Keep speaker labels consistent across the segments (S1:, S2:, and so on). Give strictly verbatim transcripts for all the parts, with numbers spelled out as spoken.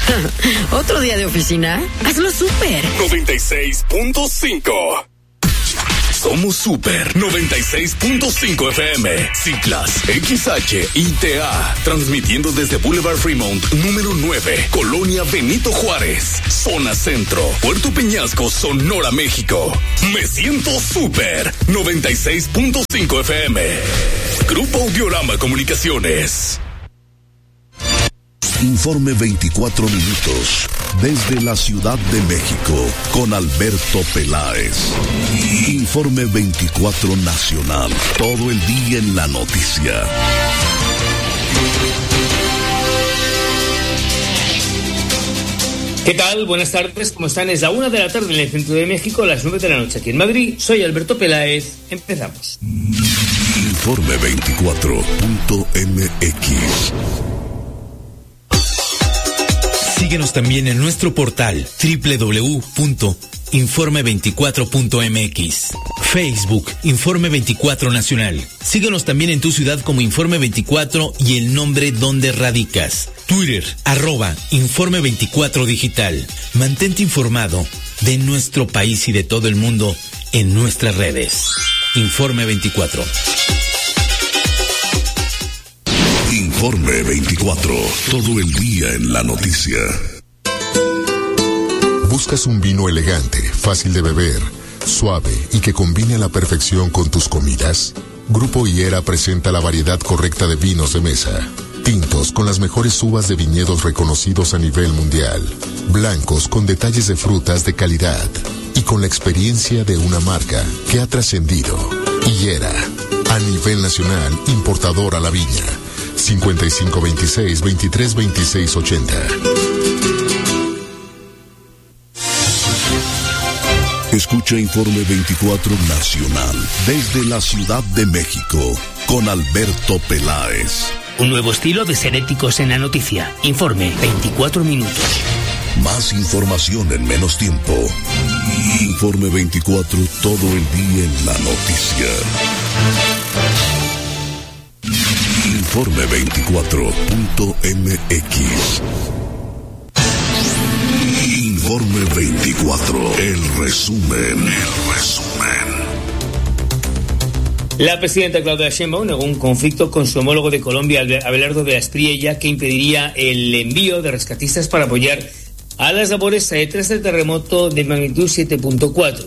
S1: ¿Otro día de oficina? Hazlo súper.
S2: noventa y seis punto cinco. Somos Super noventa y seis punto cinco F M, Ciclas, X H I T A, transmitiendo desde Boulevard Fremont, número nueve, Colonia Benito Juárez, Zona Centro, Puerto Peñasco, Sonora, México. Me siento Super noventa y seis punto cinco F M. Grupo Audiorama Comunicaciones.
S3: Informe veinticuatro minutos desde la Ciudad de México con Alberto Peláez. Informe veinticuatro nacional, todo el día en la noticia.
S4: ¿Qué tal? Buenas tardes, ¿cómo están? Es la una de la tarde en el centro de México, las nueve de la noche aquí en Madrid. Soy Alberto Peláez, empezamos.
S3: Informe veinticuatro punto M X.
S5: Síguenos también en nuestro portal doble u doble u doble u punto informe veinticuatro punto m x. Facebook, Informe veinticuatro Nacional. Síguenos también en tu ciudad como Informe veinticuatro y el nombre donde radicas. Twitter, arroba Informe veinticuatro Digital. Mantente informado de nuestro país y de todo el mundo en nuestras redes. Informe veinticuatro.
S3: Informe veinticuatro, todo el día en la noticia.
S6: ¿Buscas un vino elegante, fácil de beber, suave y que combine a la perfección con tus comidas? Grupo Higuera presenta la variedad correcta de vinos de mesa. Tintos con las mejores uvas de viñedos reconocidos a nivel mundial. Blancos con detalles de frutas de calidad. Y con la experiencia de una marca que ha trascendido. Higuera, a nivel nacional, importador a la viña. cincuenta y cinco veintiséis, veintitrés veintiséis ochenta.
S3: Escucha Informe veinticuatro Nacional desde la Ciudad de México con Alberto Peláez.
S4: Un nuevo estilo de ser éticos en la noticia. Informe veinticuatro minutos.
S3: Más información en menos tiempo. Informe veinticuatro, todo el día en la noticia. Informe veinticuatro punto M X. Informe veinticuatro, el resumen, el resumen.
S4: La presidenta Claudia Sheinbaum negó un conflicto con su homólogo de Colombia, Abelardo de la Espriella, que impediría el envío de rescatistas para apoyar a las labores tras el terremoto de magnitud siete punto cuatro.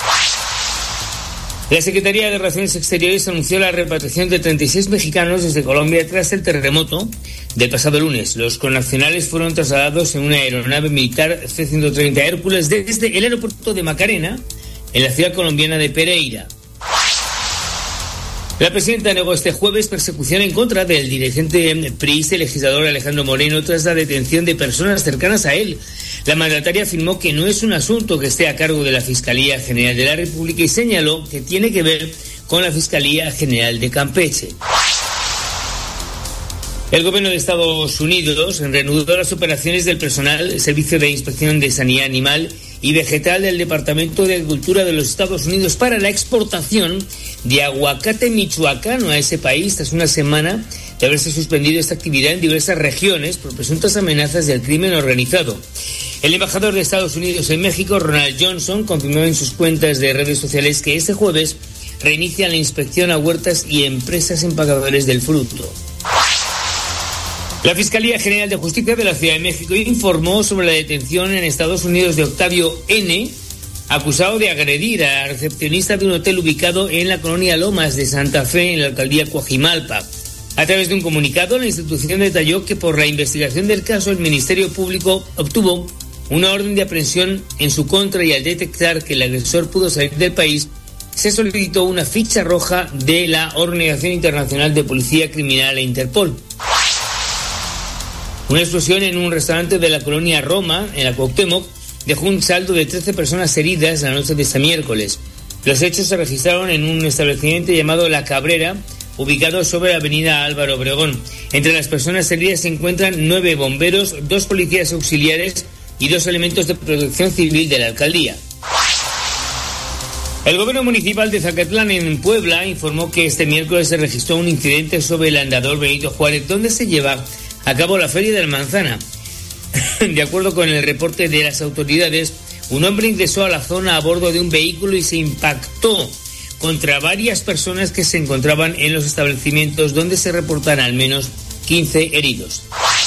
S4: La Secretaría de Relaciones Exteriores anunció la repatriación de treinta y seis mexicanos desde Colombia tras el terremoto del pasado lunes. Los connacionales fueron trasladados en una aeronave militar C ciento treinta Hércules desde el aeropuerto de Macarena, en la ciudad colombiana de Pereira. La presidenta negó este jueves persecución en contra del dirigente priista y legislador Alejandro Moreno tras la detención de personas cercanas a él. La mandataria afirmó que no es un asunto que esté a cargo de la Fiscalía General de la República y señaló que tiene que ver con la Fiscalía General de Campeche. El gobierno de Estados Unidos reanudó las operaciones del personal del Servicio de Inspección de Sanidad Animal y Vegetal del Departamento de Agricultura de los Estados Unidos para la exportación de aguacate michoacano a ese país tras una semana de haberse suspendido esta actividad en diversas regiones por presuntas amenazas del crimen organizado. El embajador de Estados Unidos en México, Ronald Johnson, confirmó en sus cuentas de redes sociales que este jueves reinicia la inspección a huertas y empresas empagadores del fruto. La Fiscalía General de Justicia de la Ciudad de México informó sobre la detención en Estados Unidos de Octavio N., acusado de agredir a la recepcionista de un hotel ubicado en la colonia Lomas de Santa Fe, en la alcaldía Coajimalpa. A través de un comunicado, la institución detalló que por la investigación del caso, el Ministerio Público obtuvo una orden de aprehensión en su contra y al detectar que el agresor pudo salir del país, se solicitó una ficha roja de la Organización Internacional de Policía Criminal e Interpol. Una explosión en un restaurante de la colonia Roma, en la Cuauhtémoc, dejó un saldo de trece personas heridas la noche de este miércoles. Los hechos se registraron en un establecimiento llamado La Cabrera, ubicado sobre la avenida Álvaro Obregón. Entre las personas heridas se encuentran nueve bomberos, dos policías auxiliares y dos elementos de protección civil de la alcaldía. El gobierno municipal de Zacatlán, en Puebla, informó que este miércoles se registró un incidente sobre el andador Benito Juárez, donde se lleva a cabo la Feria de la Manzana. De acuerdo con el reporte de las autoridades, un hombre ingresó a la zona a bordo de un vehículo y se impactó contra varias personas que se encontraban en los establecimientos, donde se reportan al menos quince heridos.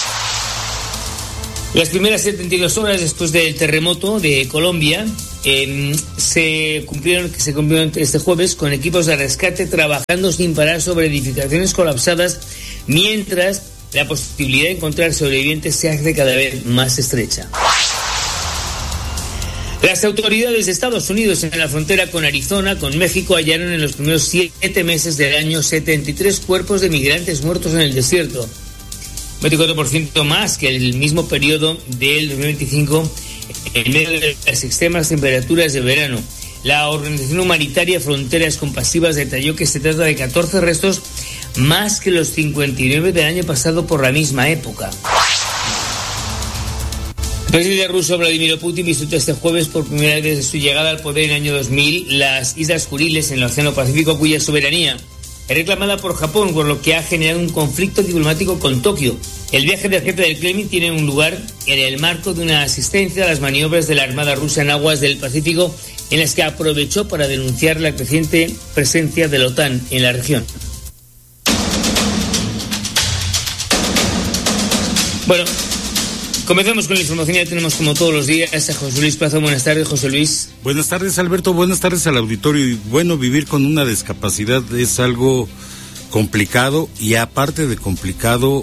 S4: Las primeras setenta y dos horas después del terremoto de Colombia eh, se cumplieron, se cumplieron este jueves con equipos de rescate trabajando sin parar sobre edificaciones colapsadas, mientras la posibilidad de encontrar sobrevivientes se hace cada vez más estrecha. Las autoridades de Estados Unidos en la frontera con Arizona, con México, hallaron en los primeros siete meses del año setenta y tres cuerpos de migrantes muertos en el desierto, veinticuatro por ciento más que el mismo periodo del dos mil veinticinco, en medio de las extremas temperaturas de verano. La organización humanitaria Fronteras Compasivas detalló que se trata de catorce restos más que los cincuenta y nueve del año pasado por la misma época. El presidente ruso Vladimir Putin visitó este jueves por primera vez desde su llegada al poder en el año dos mil las Islas Kuriles en el Océano Pacífico, cuya soberanía es reclamada por Japón, por lo que ha generado un conflicto diplomático con Tokio. El viaje del jefe del Kremlin tiene un lugar en el marco de una asistencia a las maniobras de la Armada rusa en aguas del Pacífico, en las que aprovechó para denunciar la creciente presencia de la OTAN en la región. Bueno, comenzamos con la información. Ya tenemos, como todos los días, a José Luis Plaza. Buenas tardes, José Luis.
S7: Buenas tardes, Alberto. Buenas tardes al auditorio. Y bueno, vivir con una discapacidad es algo complicado, y aparte de complicado,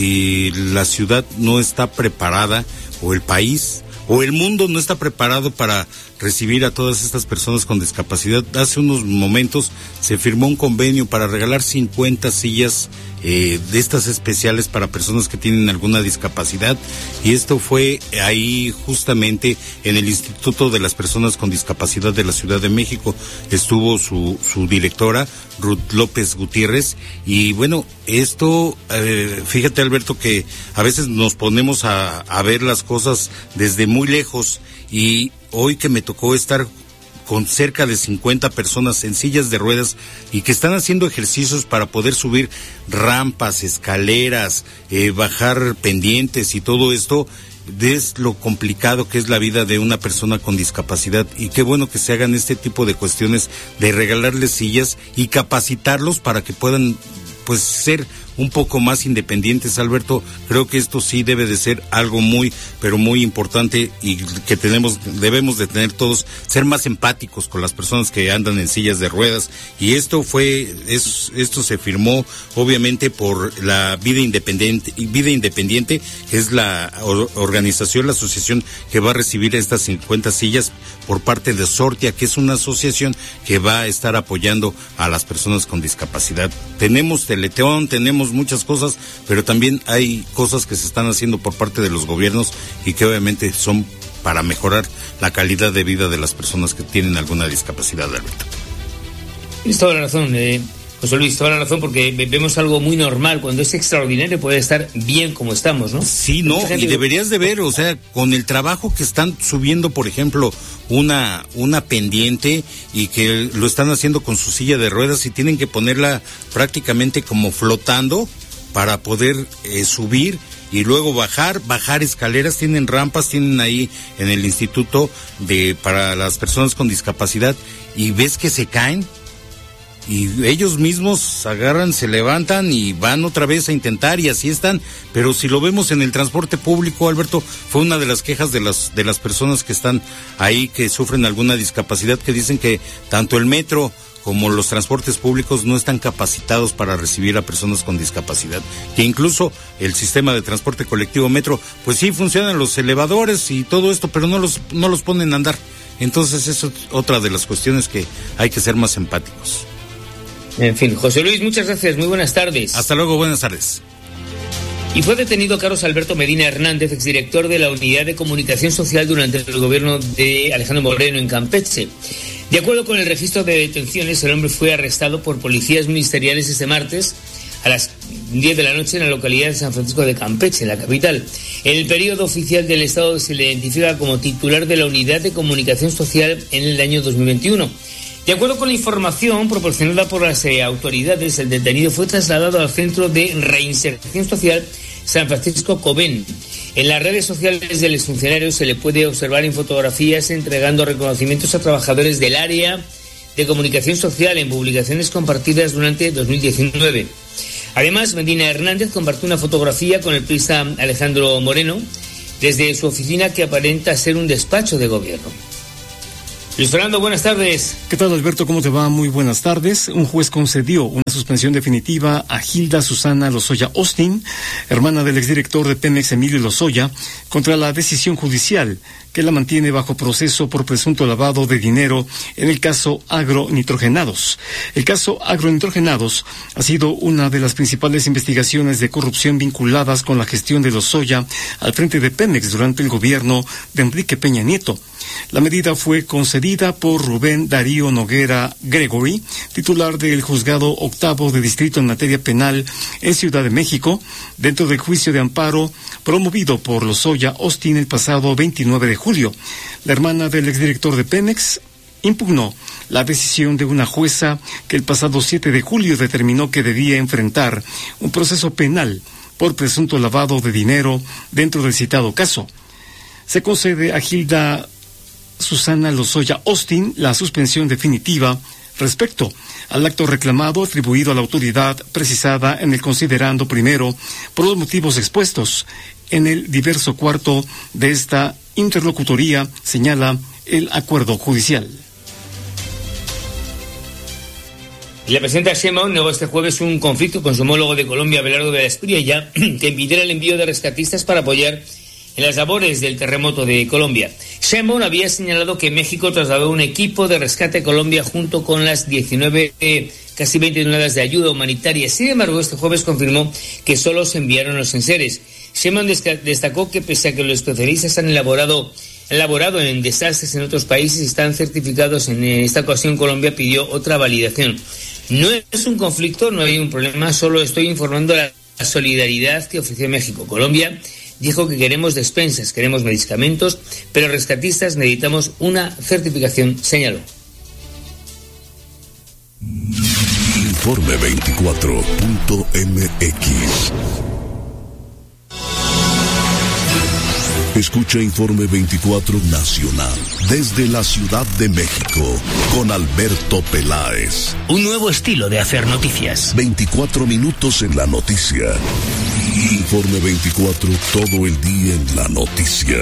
S7: y la ciudad no está preparada, o el país o el mundo no está preparado para recibir a todas estas personas con discapacidad. Hace unos momentos se firmó un convenio para regalar cincuenta sillas eh, de estas especiales para personas que tienen alguna discapacidad, y esto fue ahí justamente en el Instituto de las Personas con Discapacidad de la Ciudad de México. Estuvo su, su directora, Ruth López Gutiérrez, y bueno, esto, eh, fíjate, Alberto, que a veces nos ponemos a, a ver las cosas desde muy lejos, y hoy que me tocó estar con cerca de cincuenta personas en sillas de ruedas y que están haciendo ejercicios para poder subir rampas, escaleras, eh, bajar pendientes y todo esto, es lo complicado que es la vida de una persona con discapacidad. Y qué bueno que se hagan este tipo de cuestiones de regalarles sillas y capacitarlos para que puedan pues ser un poco más independientes, Alberto. Creo que esto sí debe de ser algo muy, pero muy importante, y que tenemos, debemos de tener todos, ser más empáticos con las personas que andan en sillas de ruedas. Y esto fue, es, esto se firmó obviamente por la Vida Independiente, Vida Independiente, que es la or, organización, la asociación que va a recibir estas cincuenta sillas por parte de Sortia, que es una asociación que va a estar apoyando a las personas con discapacidad. Tenemos Teleteón, tenemos muchas cosas, pero también hay cosas que se están haciendo por parte de los gobiernos y que obviamente son para mejorar la calidad de vida de las personas que tienen alguna discapacidad, Alberto.
S4: Tienes toda la razón, eh, José Luis, toda la razón, porque vemos algo muy normal. Cuando es extraordinario puede estar bien como estamos, ¿no?
S7: Sí, no, y deberías de ver, o sea, con el trabajo que están subiendo, por ejemplo, una una pendiente, y que lo están haciendo con su silla de ruedas y tienen que ponerla prácticamente como flotando para poder eh, subir y luego bajar, bajar escaleras. Tienen rampas, tienen ahí en el instituto de para las personas con discapacidad, y ves que se caen y ellos mismos agarran, se levantan y van otra vez a intentar, y así están. Pero si lo vemos en el transporte público, Alberto, fue una de las quejas de las de las personas que están ahí, que sufren alguna discapacidad, que dicen que tanto el metro como los transportes públicos no están capacitados para recibir a personas con discapacidad, que incluso el sistema de transporte colectivo metro, pues sí funcionan los elevadores y todo esto, pero no los no los ponen a andar. Entonces eso es otra de las cuestiones que hay que ser más empáticos.
S4: En fin, José Luis, muchas gracias, muy buenas tardes.
S7: Hasta luego, buenas tardes.
S4: Y fue detenido Carlos Alberto Medina Hernández, exdirector de la Unidad de Comunicación Social durante el gobierno de Alejandro Moreno en Campeche. De acuerdo con el registro de detenciones, el hombre fue arrestado por policías ministeriales este martes a las diez de la noche en la localidad de San Francisco de Campeche, en la capital. En el periodo oficial del Estado se le identifica como titular de la Unidad de Comunicación Social en el año dos mil veintiuno. De acuerdo con la información proporcionada por las eh, autoridades, el detenido fue trasladado al Centro de Reinserción Social San Francisco Cobén. En las redes sociales del exfuncionario se le puede observar en fotografías entregando reconocimientos a trabajadores del área de comunicación social en publicaciones compartidas durante dos mil diecinueve. Además, Medina Hernández compartió una fotografía con el periodista Alejandro Moreno desde su oficina que aparenta ser un despacho de gobierno. Luis Fernando, buenas tardes.
S8: ¿Qué tal, Alberto? ¿Cómo te va? Muy buenas tardes. Un juez concedió una suspensión definitiva a Gilda Susana Lozoya Austin, hermana del exdirector de Pemex Emilio Lozoya, contra la decisión judicial que la mantiene bajo proceso por presunto lavado de dinero en el caso Agronitrogenados. El caso Agronitrogenados ha sido una de las principales investigaciones de corrupción vinculadas con la gestión de Lozoya al frente de Pemex durante el gobierno de Enrique Peña Nieto. La medida fue concedida por Rubén Darío Noguera Gregory, titular del Juzgado Octavo de Distrito en materia penal en Ciudad de México, dentro del juicio de amparo promovido por Lozoya Austin el pasado veintinueve de julio. La hermana del exdirector de Pemex impugnó la decisión de una jueza que el pasado siete de julio determinó que debía enfrentar un proceso penal por presunto lavado de dinero dentro del citado caso. Se concede a Gilda Susana Lozoya Austin la suspensión definitiva respecto al acto reclamado atribuido a la autoridad precisada en el considerando primero por los motivos expuestos en el diverso cuarto de esta interlocutoría, señala el acuerdo judicial.
S4: La presidenta Sheinbaum negó este jueves un conflicto con su homólogo de Colombia, Abelardo de la Espriella, que impidiera el envío de rescatistas para apoyar en las labores del terremoto de Colombia. Sheinbaum había señalado que México trasladó un equipo de rescate a Colombia junto con las diecinueve, eh, casi veinte toneladas de ayuda humanitaria. Sin embargo, este jueves confirmó que solo se enviaron los enseres. Sheinbaum destacó que pese a que los especialistas han elaborado, elaborado en desastres en otros países y están certificados, en esta ocasión Colombia pidió otra validación. No es un conflicto, no hay un problema, solo estoy informando la solidaridad que ofreció México. Colombia dijo que queremos despensas, queremos medicamentos, pero rescatistas necesitamos una certificación, señaló.
S3: Informe veinticuatro punto m x. Escucha Informe veinticuatro Nacional desde la Ciudad de México con Alberto Peláez.
S9: Un nuevo estilo de hacer noticias.
S3: veinticuatro minutos en la noticia. Informe veinticuatro, todo el día en la noticia.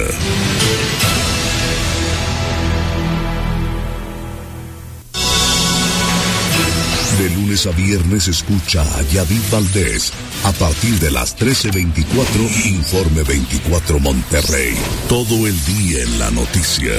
S3: De lunes a viernes escucha a Yadid Valdés a partir de las trece veinticuatro, Informe veinticuatro Monterrey. Todo el día en la noticia.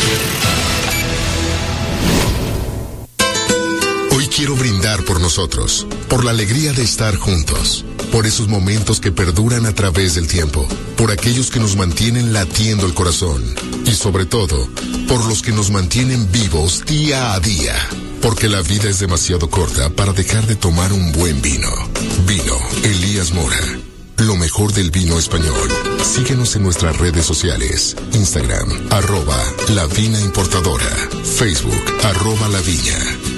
S6: Hoy quiero brindar por nosotros, por la alegría de estar juntos, por esos momentos que perduran a través del tiempo, por aquellos que nos mantienen latiendo el corazón y sobre todo, por los que nos mantienen vivos día a día. Porque la vida es demasiado corta para dejar de tomar un buen vino. Vino Elías Mora. Lo mejor del vino español. Síguenos en nuestras redes sociales. Instagram, arroba La Vina Importadora. Facebook, arroba La Viña.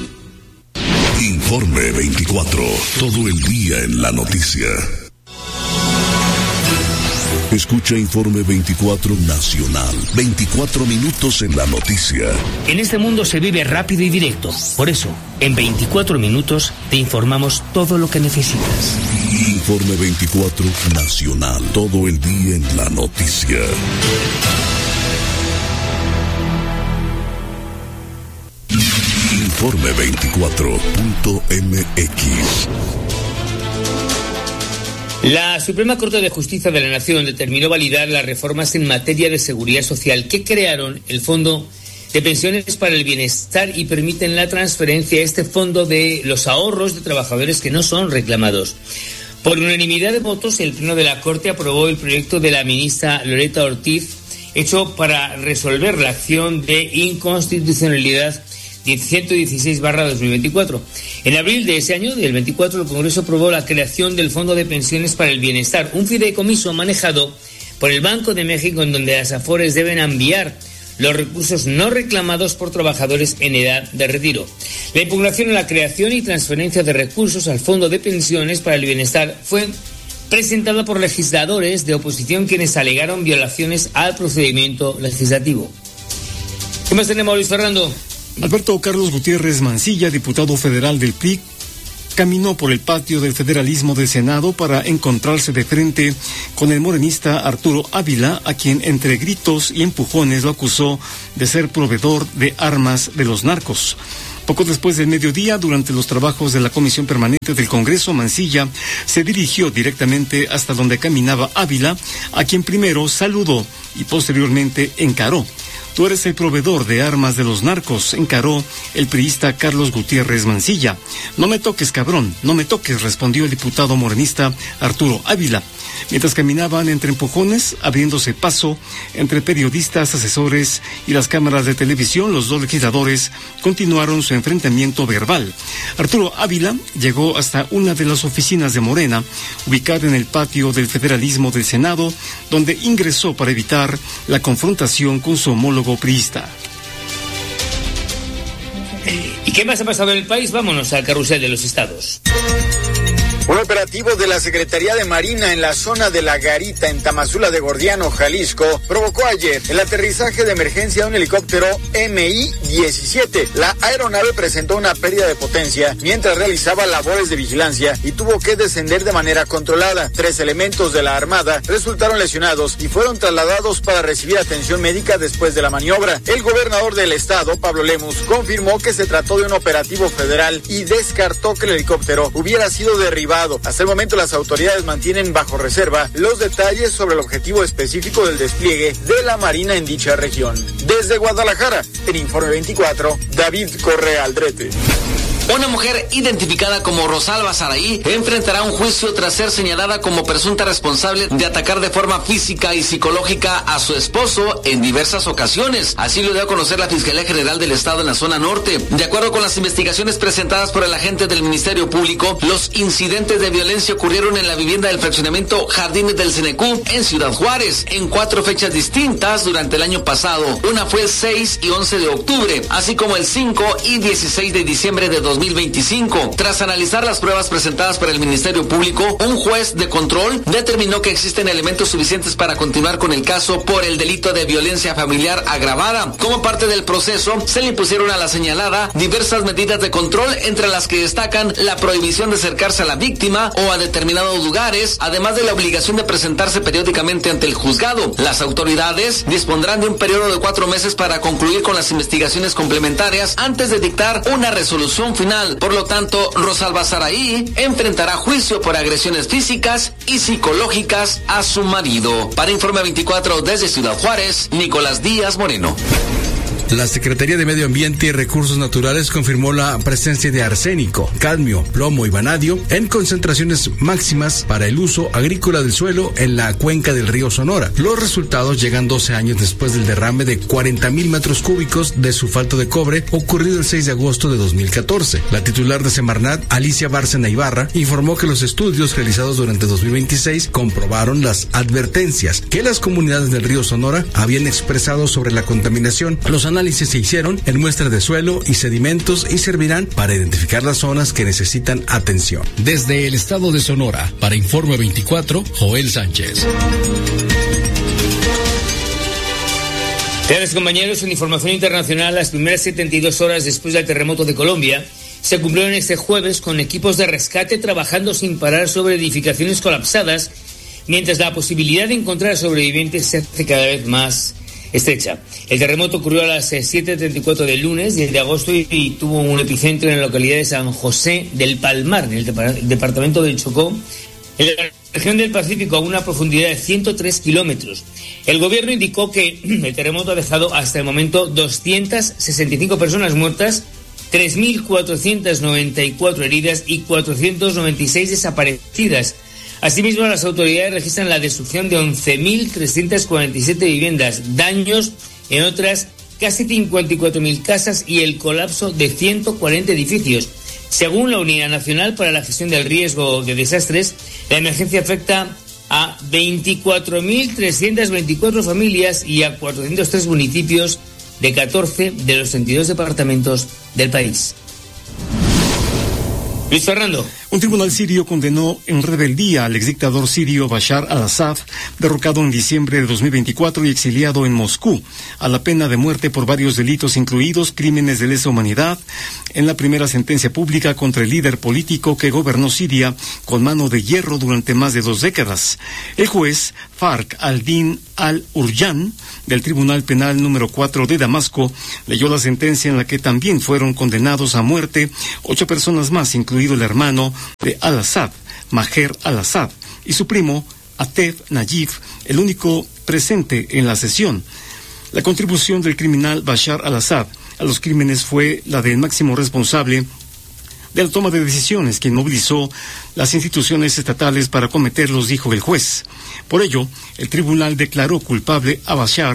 S3: Informe veinticuatro. Todo el día en la noticia. Escucha Informe veinticuatro Nacional. veinticuatro minutos en la noticia.
S9: En este mundo se vive rápido y directo. Por eso, en veinticuatro minutos te informamos todo lo que necesitas.
S3: Informe veinticuatro Nacional. Todo el día en la noticia. Informe veinticuatro punto m x.
S4: La Suprema Corte de Justicia de la Nación determinó validar las reformas en materia de seguridad social que crearon el Fondo de Pensiones para el Bienestar y permiten la transferencia a este fondo de los ahorros de trabajadores que no son reclamados. Por unanimidad de votos, el Pleno de la Corte aprobó el proyecto de la ministra Loreta Ortiz, hecho para resolver la acción de inconstitucionalidad ciento dieciséis barra dos mil veinticuatro. En abril de ese año, del veinticuatro, el Congreso aprobó la creación del Fondo de Pensiones para el Bienestar, un fideicomiso manejado por el Banco de México en donde las AFORES deben enviar los recursos no reclamados por trabajadores en edad de retiro. La impugnación a la creación y transferencia de recursos al Fondo de Pensiones para el Bienestar fue presentada por legisladores de oposición quienes alegaron violaciones al procedimiento legislativo. ¿Qué más tenemos, Luis Fernando?
S8: Alberto Carlos Gutiérrez Mancilla, diputado federal del P R I, caminó por el patio del federalismo del Senado para encontrarse de frente con el morenista Arturo Ávila, a quien entre gritos y empujones lo acusó de ser proveedor de armas de los narcos. Poco después del mediodía, durante los trabajos de la Comisión Permanente del Congreso, Mancilla se dirigió directamente hasta donde caminaba Ávila, a quien primero saludó y posteriormente encaró. Tú eres el proveedor de armas de los narcos, encaró el priista Carlos Gutiérrez Mancilla. No me toques, cabrón, no me toques, respondió el diputado morenista Arturo Ávila. Mientras caminaban entre empujones, abriéndose paso entre periodistas, asesores y las cámaras de televisión, los dos legisladores continuaron su enfrentamiento verbal. Arturo Ávila llegó hasta una de las oficinas de Morena, ubicada en el patio del federalismo del Senado, donde ingresó para evitar la confrontación con su homólogo priista.
S4: ¿Y qué más ha pasado en el país? Vámonos al carrusel de los estados.
S10: Un operativo de la Secretaría de Marina en la zona de La Garita, en Tamazula de Gordiano, Jalisco, provocó ayer el aterrizaje de emergencia de un helicóptero M I diecisiete. La aeronave presentó una pérdida de potencia mientras realizaba labores de vigilancia y tuvo que descender de manera controlada. Tres elementos de la Armada resultaron lesionados y fueron trasladados para recibir atención médica después de la maniobra. El gobernador del estado, Pablo Lemus, confirmó que se trató de un operativo federal y descartó que el helicóptero hubiera sido derribado. Hasta el momento las autoridades mantienen bajo reserva los detalles sobre el objetivo específico del despliegue de la Marina en dicha región. Desde Guadalajara, en Informe veinticuatro, David Correa Aldrete.
S11: Una mujer identificada como Rosalba Saraí enfrentará un juicio tras ser señalada como presunta responsable de atacar de forma física y psicológica a su esposo en diversas ocasiones. Así lo dio a conocer la Fiscalía General del Estado en la zona norte. De acuerdo con las investigaciones presentadas por el agente del Ministerio Público, los incidentes de violencia ocurrieron en la vivienda del fraccionamiento Jardines del Cenecú en Ciudad Juárez, en cuatro fechas distintas durante el año pasado. Una fue el seis y once de octubre, así como el cinco y dieciséis de diciembre de dos mil veinticinco. Tras analizar las pruebas presentadas por el Ministerio Público, un juez de control determinó que existen elementos suficientes para continuar con el caso por el delito de violencia familiar agravada. Como parte del proceso, se le impusieron a la señalada diversas medidas de control, entre las que destacan la prohibición de acercarse a la víctima o a determinados lugares, además de la obligación de presentarse periódicamente ante el juzgado. Las autoridades dispondrán de un periodo de cuatro meses para concluir con las investigaciones complementarias antes de dictar una resolución final. Por lo tanto, Rosalba Saraí enfrentará juicio por agresiones físicas y psicológicas a su marido. Para Informe veinticuatro desde Ciudad Juárez, Nicolás Díaz Moreno.
S12: La Secretaría de Medio Ambiente y Recursos Naturales confirmó la presencia de arsénico, cadmio, plomo y vanadio en concentraciones máximas para el uso agrícola del suelo en la cuenca del río Sonora. Los resultados llegan doce años después del derrame de cuarenta mil metros cúbicos de sulfato de cobre ocurrido el seis de agosto de dos mil catorce. La titular de Semarnat, Alicia Bárcena Ibarra, informó que los estudios realizados durante dos mil veintiséis comprobaron las advertencias que las comunidades del río Sonora habían expresado sobre la contaminación. Los análisis se hicieron en muestras de suelo y sedimentos y servirán para identificar las zonas que necesitan atención.
S13: Desde el estado de Sonora, para Informe veinticuatro, Joel Sánchez.
S4: Gracias, compañeros. En información internacional, las primeras setenta y dos horas después del terremoto de Colombia se cumplieron este jueves con equipos de rescate trabajando sin parar sobre edificaciones colapsadas, mientras la posibilidad de encontrar sobrevivientes se hace cada vez más estrecha. El terremoto ocurrió a las siete treinta y cuatro del lunes, diez de agosto, y, y tuvo un epicentro en la localidad de San José del Palmar, en el depart- departamento del Chocó, en la región del Pacífico, a una profundidad de ciento tres kilómetros. El gobierno indicó que el terremoto ha dejado hasta el momento doscientas sesenta y cinco personas muertas, tres mil cuatrocientas noventa y cuatro heridas y cuatrocientas noventa y seis desaparecidas. Asimismo, las autoridades registran la destrucción de once mil trescientas cuarenta y siete viviendas, daños en otras casi cincuenta y cuatro mil casas y el colapso de ciento cuarenta edificios. Según la Unidad Nacional para la Gestión del Riesgo de Desastres, la emergencia afecta a veinticuatro mil trescientas veinticuatro familias y a cuatrocientos tres municipios de catorce de los treinta y dos departamentos del país. Luis Fernando.
S8: Un tribunal sirio condenó en rebeldía al exdictador sirio Bashar al-Assad, derrocado en diciembre de dos mil veinticuatro y exiliado en Moscú, a la pena de muerte por varios delitos, incluidos crímenes de lesa humanidad, en la primera sentencia pública contra el líder político que gobernó Siria con mano de hierro durante más de dos décadas. El juez Fark al-Din al-Urjan, del Tribunal Penal número cuatro de Damasco, leyó la sentencia en la que también fueron condenados a muerte ocho personas más, incluido el hermano de al-Assad, Maher al-Assad, y su primo, Atef Nayif, el único presente en la sesión. La contribución del criminal Bashar al-Assad a los crímenes fue la del máximo responsable de la toma de decisiones, quien movilizó las instituciones estatales para cometerlos, dijo el juez. Por ello, el tribunal declaró culpable a Bashar